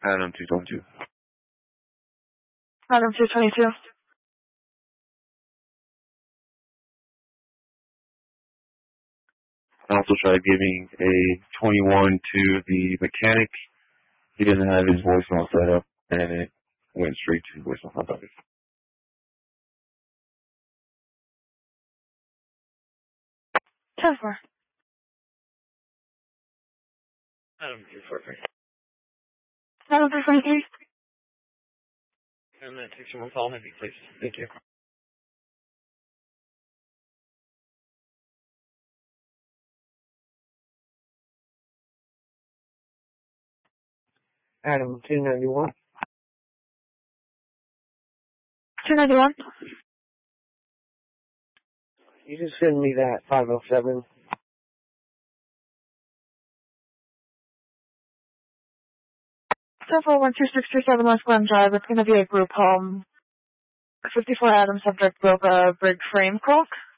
Adam 222. Adam 222. I also tried giving a 21 to the mechanic. He didn't have his voicemail set up, and it went straight to voicemail. I thought it. Ten four. Adam 243. Adam 323. And then take someone call me, please. Thank you. Adam 291. 291. You just send me that 507. 7412627 West Glen Drive. It's going to be a group home. 54 Adam subject broke a brig frame crack.